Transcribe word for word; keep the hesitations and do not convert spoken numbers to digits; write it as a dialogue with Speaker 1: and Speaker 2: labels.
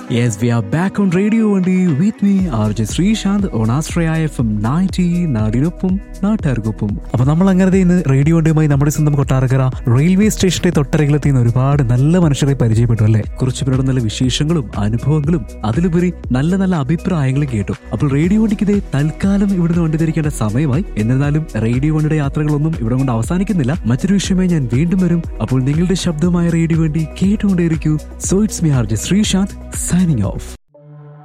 Speaker 1: Yes, we are back on Radio Vandi with me, R J Srishant, on Astraya F M ninety, നാടിനൊപ്പം നാട്ടുകാർക്കൊപ്പം. അപ്പൊ നമ്മൾ അങ്ങനെ ഇന്ന് radio വണ്ടിയുമായി നമ്മുടെ സ്വന്തം കൊട്ടാരക്കര റെയിൽവേ സ്റ്റേഷന്റെ തൊട്ടരകിലെത്തി നിന്ന് ഒരുപാട് നല്ല മനുഷ്യരെ പരിചയപ്പെട്ടു അല്ലെ. കുറച്ചു പേരുടെ നല്ല വിശേഷങ്ങളും അനുഭവങ്ങളും അതിലുപരി നല്ല നല്ല അഭിപ്രായങ്ങളും കേട്ടു. അപ്പോൾ റേഡിയോ വണ്ടിക്ക് ഇതേ തൽക്കാലം ഇവിടുന്ന് വണ്ടി ധരിക്കേണ്ട സമയമായി. എന്നിരുന്നാലും റേഡിയോ വണ്ടിയുടെ യാത്രകളൊന്നും ഇവിടെ കൊണ്ട് അവസാനിക്കുന്നില്ല. മറ്റൊരു വിഷയമായി ഞാൻ വീണ്ടും വരും. അപ്പോൾ നിങ്ങളുടെ ശബ്ദമായ റേഡിയോ വണ്ടി കേട്ടുകൊണ്ടേയിരിക്കൂ. So it's me R J Sreesanth signing off.